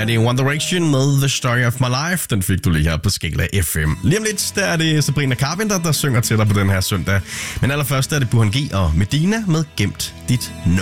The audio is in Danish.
det er One Direction med The Story of My Life. Den fik du lige her på Skala FM. Lige om lidt, der er det Sabrina Carpenter, der synger til dig på den her søndag. Men allerførst er det Burhan G og Medina med Gemt dit nummer.